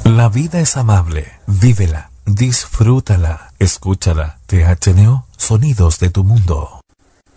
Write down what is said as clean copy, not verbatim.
La vida es amable, vívela, disfrútala, escúchala. THNO, sonidos de tu mundo.